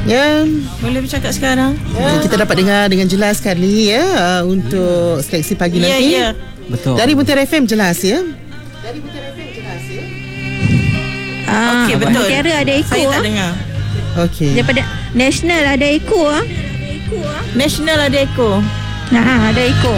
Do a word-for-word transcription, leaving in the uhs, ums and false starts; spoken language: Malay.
Ya. Boleh bercakap sekarang? Ya. Kita dapat dengar dengan jelas sekali ya uh, untuk seleksi pagi Ya, nanti. ya. Betul. Dari Mutiara F M jelas ya. Ah, Okey, betul. Mutiara ada Eko. Saya tak ah. dengar. Okey. Daripada National ada Eko ah. National ada Eko. Nah, ada Eko.